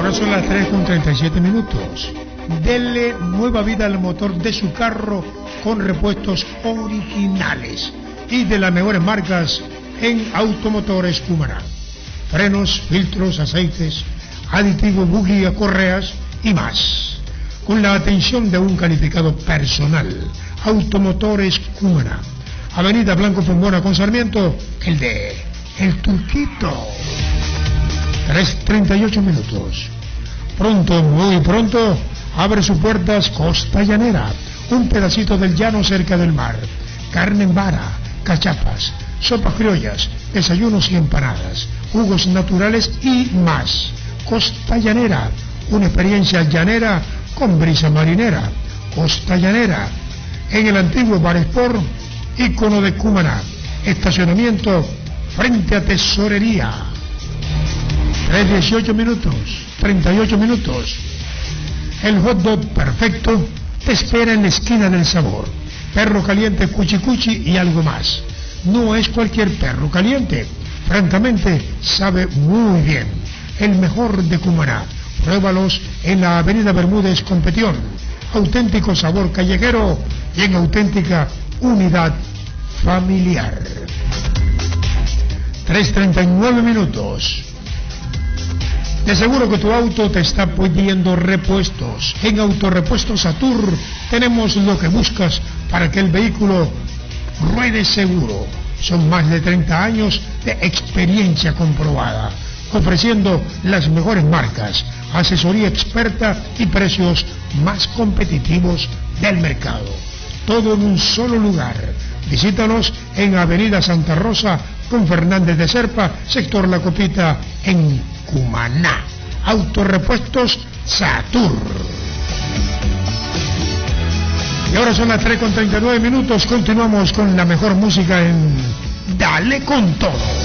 Ahora son las 3:37. Dele nueva vida al motor de su carro con repuestos originales y de las mejores marcas en Automotores Cumaná. Frenos, filtros, aceites, aditivos, bujías, correas y más. Con la atención de un calificado personal. Automotores Cumaná. Avenida Blanco Pomona con Sarmiento, El Turquito. 3:38. Pronto, muy pronto, abre sus puertas Costa Llanera, un pedacito del llano cerca del mar. Carne en vara, cachapas, sopas criollas, desayunos y empanadas, jugos naturales y más. Costa Llanera, una experiencia llanera con brisa marinera. Costa Llanera, en el antiguo Bar Sport, ícono de Cumaná. Estacionamiento frente a Tesorería. 38. El hot dog perfecto te espera en la esquina del sabor. Perro caliente, cuchi cuchi y algo más. No es cualquier perro caliente. Francamente, sabe muy bien. El mejor de Cumaná. Pruébalos en la Avenida Bermúdez Competión. Auténtico sabor callejero y en auténtica unidad familiar. 3:39. De seguro que tu auto te está pidiendo repuestos. En Autorepuestos Satur tenemos lo que buscas para que el vehículo ruede seguro. Son más de 30 años de experiencia comprobada, ofreciendo las mejores marcas, asesoría experta y precios más competitivos del mercado. Todo en un solo lugar. Visítanos en Avenida Santa Rosa con Fernández de Serpa, sector La Copita, en Cumaná. Autorepuestos Satur. Y ahora son las 3:39. Continuamos con la mejor música en Dale con Todo.